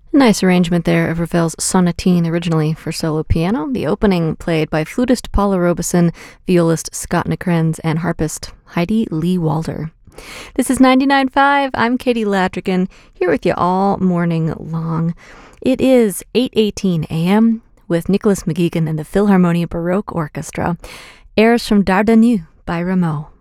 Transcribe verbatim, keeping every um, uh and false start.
Nice arrangement there of Ravel's Sonatine, originally for solo piano. The opening played by flutist Paula Robeson, violist Scott Nakrenz, and harpist Heidi Lee Walder. This is ninety-nine point five. I'm Katie Latrigan, here with you all morning long. It is eight eighteen a.m. with Nicholas McGeegan and the Philharmonia Baroque Orchestra. Airs from Dardanu by Rameau.